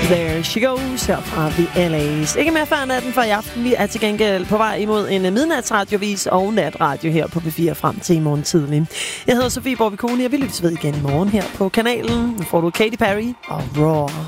There she goes her fra The LA's. Ikke mere før natten for i aften. Vi er til gengæld på vej imod en midnatsradiovis og natradio her på P4 frem til i morgen tidlig. Jeg hedder Sofie Borg-Vikoni, og vi lyttes ved igen i morgen her på kanalen. Nu får du Katy Perry og Raw.